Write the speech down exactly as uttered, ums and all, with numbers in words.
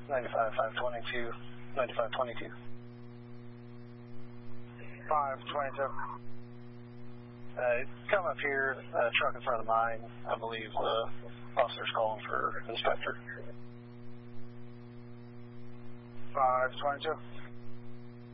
ninety-five, five twenty-two, ninety-five twenty-two. five twenty-two. Uh, come up here, uh, truck in front of the mine. I believe the officer's calling for inspector. five twenty-two.